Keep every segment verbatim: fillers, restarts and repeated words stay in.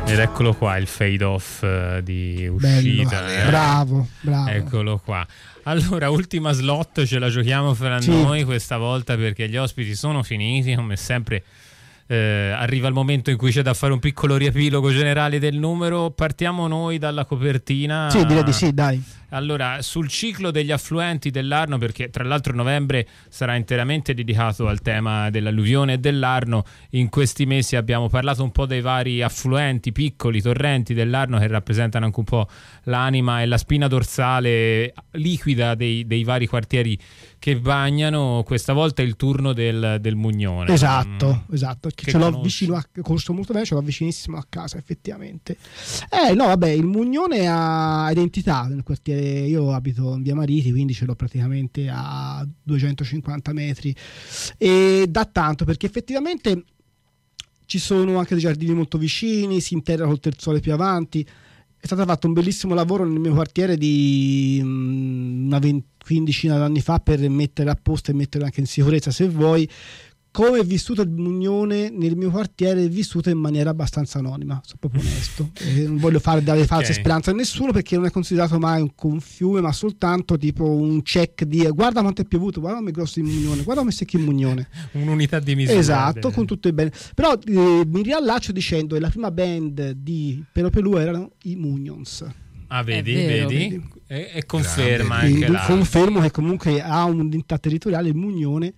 Ed eccolo qua il fade off uh, di uscita. Bello, eh. Bravo, bravo. Eccolo qua. Allora, ultima slot ce la giochiamo fra sì. noi questa volta, perché gli ospiti sono finiti, come sempre. Eh, arriva il momento in cui c'è da fare un piccolo riepilogo generale del numero. Partiamo noi dalla copertina. Sì, direi di sì, dai. Allora, sul ciclo degli affluenti dell'Arno, perché tra l'altro novembre sarà interamente dedicato al tema dell'alluvione e dell'Arno, in questi mesi abbiamo parlato un po' dei vari affluenti, piccoli torrenti dell'Arno che rappresentano anche un po' l'anima e la spina dorsale liquida dei, dei vari quartieri che bagnano. Questa volta è il turno del, del Mugnone. Esatto, mm. esatto. Che ce l'ho conosci? vicino a, conosco molto bene, ce l'ho vicinissimo a casa, effettivamente. Eh no, vabbè, il Mugnone ha identità nel quartiere. Io abito in via Mariti, quindi ce l'ho praticamente a duecentocinquanta metri, e da tanto, perché effettivamente ci sono anche dei giardini molto vicini, si interra col terzole più avanti. È stato fatto un bellissimo lavoro nel mio quartiere di mh, una vent- quindicina d'anni fa per mettere a posto e mettere anche in sicurezza, se vuoi. Come è vissuto il Mugnone nel mio quartiere è vissuto in maniera abbastanza anonima, sono proprio onesto, e non voglio fare dare false okay. speranze a nessuno, perché non è considerato mai un, un fiume, ma soltanto tipo un check di guarda quanto è piovuto, guarda come è grosso il Mugnone, guarda come è secco il Mugnone, un'unità di misura. Esatto, con tutto il bene. Però eh, mi riallaccio dicendo che la prima band di Pero Pelù erano i Munions. Ah, vedi, vero, vedi? vedi? E, e conferma e, anche la... confermo che comunque ha un'identità territoriale il Mugnone.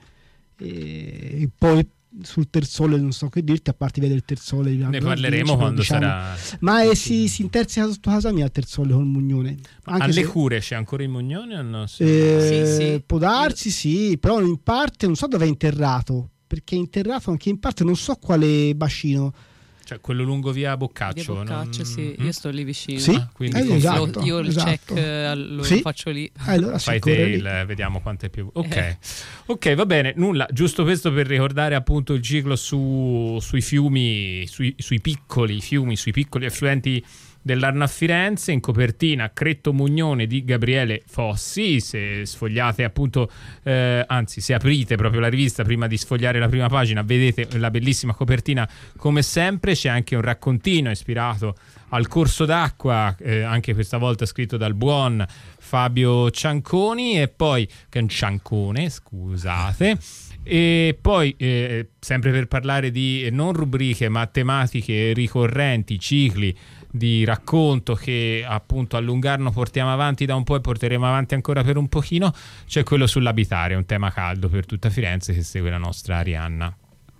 E poi sul terzole non so che dirti, a parte vedere il terzole ne parleremo quando diciamo. sarà, ma è, si, si interseca sotto casa mia il terzole col Mugnone. Anche alle se... cure c'è ancora il Mugnone o no? Eh, sì, sì. Può darsi, sì, però in parte non so dove è interrato, perché è interrato anche in parte non so quale bacino. Cioè quello lungo via Boccaccio. Via Boccaccio, non... sì, mm? io sto lì vicino. Sì, ah, quindi eh, esatto, io il esatto. check eh, lo sì? faccio lì. Allora fai te il, vediamo quanto è più. Ok, eh. ok, va bene. Nulla, giusto questo per ricordare appunto il ciclo su, sui fiumi, sui, sui piccoli fiumi, sui piccoli affluenti dell'Arno a Firenze. In copertina Cretto Mugnone di Gabriele Fossi. Se sfogliate appunto eh, anzi se aprite proprio la rivista prima di sfogliare la prima pagina, vedete la bellissima copertina come sempre. C'è anche un raccontino ispirato al corso d'acqua, eh, anche questa volta scritto dal buon Fabio Cianconi, e poi Ciancone, scusate. E poi eh, sempre per parlare di eh, non rubriche ma tematiche ricorrenti, cicli di racconto che appunto a Lungarno portiamo avanti da un po' e porteremo avanti ancora per un pochino, c'è quello sull'abitare, un tema caldo per tutta Firenze che segue la nostra Arianna.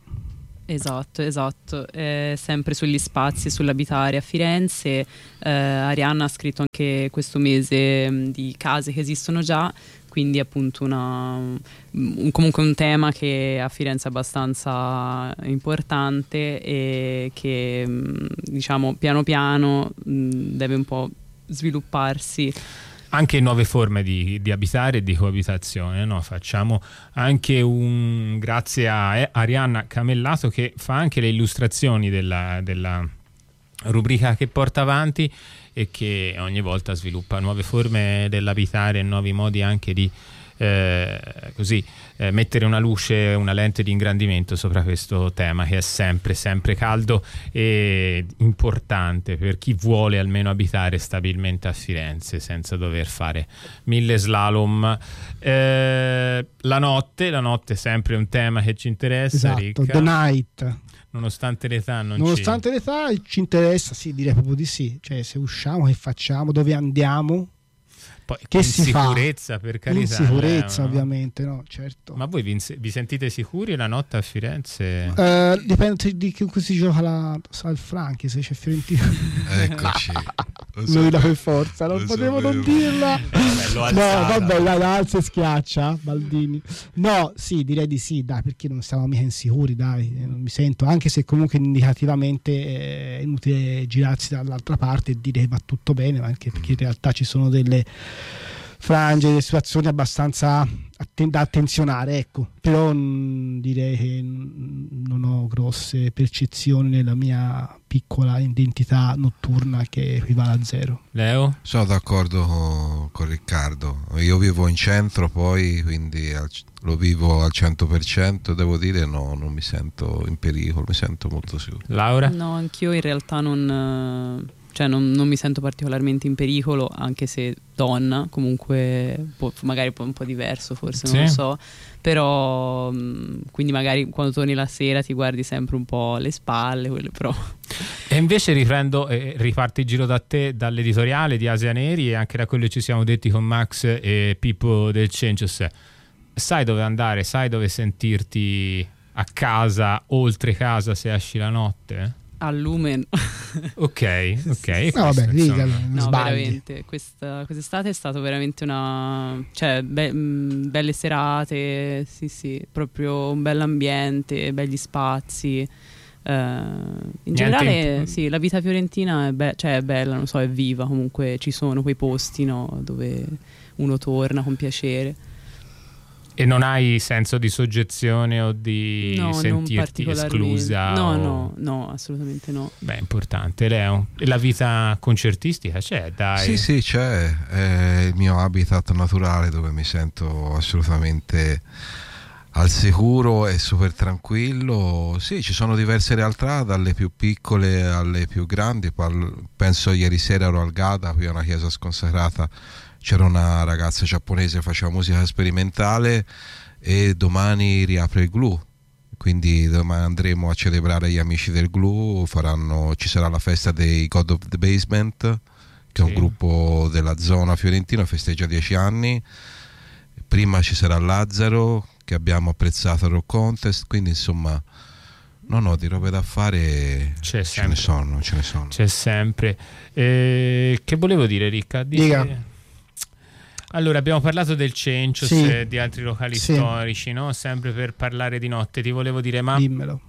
Esatto, esatto, eh, sempre sugli spazi, sull'abitare a Firenze. eh, Arianna ha scritto anche questo mese mh, di case che esistono già, quindi appunto una, un, comunque un tema che a Firenze è abbastanza importante e che mh, diciamo piano piano mh, deve un po' svilupparsi. Anche nuove forme di, di abitare e di coabitazione, no? Facciamo anche un grazie a Arianna Camellato che fa anche le illustrazioni della, della rubrica che porta avanti e che ogni volta sviluppa nuove forme dell'abitare e nuovi modi anche di eh, così eh, mettere una luce, una lente di ingrandimento sopra questo tema che è sempre sempre caldo e importante per chi vuole almeno abitare stabilmente a Firenze senza dover fare mille slalom. Eh, la notte, la notte è sempre un tema che ci interessa, esatto, Ricca. The Night. Nonostante l'età non Nonostante ci... l'età ci interessa, sì, direi proprio di sì. Cioè, se usciamo, che facciamo, dove andiamo? Poi, che in si sicurezza, fa? Per carità. In sicurezza, eh, no? ovviamente, no, certo. Ma voi vi, vi sentite sicuri la notte a Firenze? Uh, dipende di che si gioca la, al Franchi, se c'è Fiorentina. Eccoci. Lui la per forza, non potevo non dirla. Vabbè, no, vabbè, dai, alza e schiaccia, Baldini. No, sì, direi di sì, dai, perché non siamo mica insicuri, dai, non mi sento, anche se comunque indicativamente è inutile girarsi dall'altra parte e dire che va tutto bene, ma anche perché in realtà ci sono delle frange, situazioni abbastanza atten- da attenzionare, ecco. Però mh, direi che mh, non ho grosse percezioni nella mia piccola identità notturna che equivale a zero. Leo? Sono d'accordo con, con Riccardo, io vivo in centro poi, quindi al, lo vivo al cento per cento, devo dire no, non mi sento in pericolo, mi sento molto sicuro. Laura? No, anch'io in realtà non, cioè non, non mi sento particolarmente in pericolo, anche se donna, comunque po- magari un po' diverso forse, non Sì. lo so, però mh, quindi magari quando torni la sera ti guardi sempre un po' le spalle, quelle però... E invece riprendo e riparti il giro da te, dall'editoriale di Asia Neri e anche da quello che ci siamo detti con Max e Pippo del Census. Sai dove andare, sai dove sentirti a casa, oltre casa, se esci la notte? Al Lumen. Ok, ok. No, vabbè, questo, riga, insomma. non No, sbagli. veramente, questa, quest'estate è stato veramente una... cioè, be- mh, belle serate, sì sì, proprio un bell'ambiente, begli spazi. Eh, in generale, in- sì, la vita fiorentina è, be- cioè, è bella, non so, è viva, comunque ci sono quei posti, no, dove uno torna con piacere. E non hai senso di soggezione o di No, non sentirti particolarmente. esclusa? No, o- no, no, assolutamente no. Beh, è importante, Leo. E la vita concertistica c'è, dai. Sì, sì, c'è, è il mio habitat naturale dove mi sento assolutamente al sicuro e super tranquillo. Sì, ci sono diverse realtà, dalle più piccole alle più grandi. Parlo- penso ieri sera ero al Gada, qui a una chiesa sconsacrata, c'era una ragazza giapponese che faceva musica sperimentale e domani riapre il Glue, quindi domani andremo a celebrare gli amici del Glue, faranno, ci sarà la festa dei God of the Basement, che è un Sì. gruppo della zona fiorentina, festeggia dieci anni. Prima ci sarà Lazzaro, che abbiamo apprezzato al Rock Contest, quindi insomma no no di robe da fare C'è ce ne sempre. sono, ce ne sono. C'è sempre. Eh, che volevo dire, Ricca? Dici- Dica. Allora, abbiamo parlato del Cencio Sì. e di altri locali Sì. storici, no? Sempre per parlare di notte. Ti volevo dire, ma Dimmelo.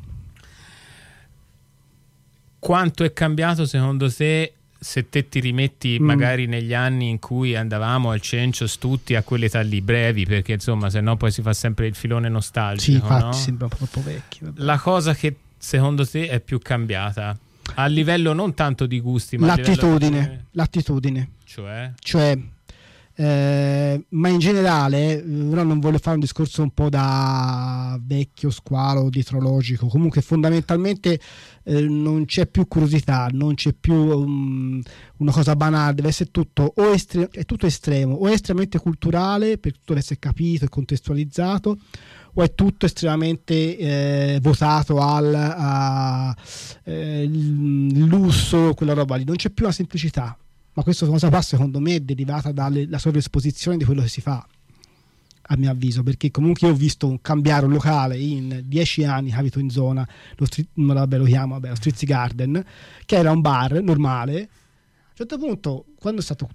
quanto è cambiato secondo te se te ti rimetti Mm. magari negli anni in cui andavamo al Cencio tutti a quell'età lì brevi, perché insomma se no poi si fa sempre il filone Sì, nostalgico, infatti no? sembrano troppo vecchi. vabbè. La cosa che secondo te è più cambiata a livello non tanto di gusti ma a livello L'attitudine, proprio- l'attitudine. cioè Cioè, eh, ma in generale, eh, però non voglio fare un discorso un po' da vecchio squalo dietrologico. Comunque, fondamentalmente, eh, non c'è più curiosità, non c'è più um, una cosa banale, deve essere tutto o estre- è tutto estremo, o è estremamente culturale per tutto deve essere capito e contestualizzato, o è tutto estremamente eh, votato al a, eh, il lusso, quella roba lì. Non c'è più una semplicità. Ma questa cosa qua secondo me è derivata dalla sovraesposizione di quello che si fa, a mio avviso, perché comunque io ho visto un, cambiare un locale in dieci anni che abito in zona, lo, street, vabbè, lo chiamo vabbè, lo Streets Garden, che era un bar normale. A un certo punto, quando è stato